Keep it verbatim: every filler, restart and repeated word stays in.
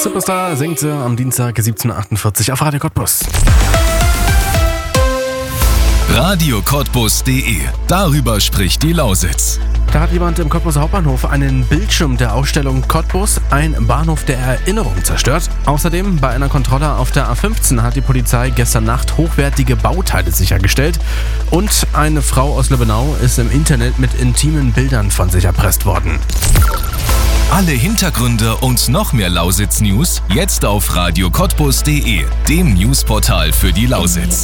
Superstar singt sie am Dienstag siebzehn Uhr achtundvierzig auf Radio Cottbus. Radio Cottbus punkt de. Darüber spricht die Lausitz. Da hat jemand im Cottbuser Hauptbahnhof einen Bildschirm der Ausstellung Cottbus, ein Bahnhof der Erinnerung, zerstört. Außerdem bei einer Kontrolle auf der A fünfzehn hat die Polizei gestern Nacht hochwertige Bauteile sichergestellt. Und eine Frau aus Löbenau ist im Internet mit intimen Bildern von sich erpresst worden. Alle Hintergründe und noch mehr Lausitz-News jetzt auf Radio Cottbus punkt de, dem Newsportal für die Lausitz.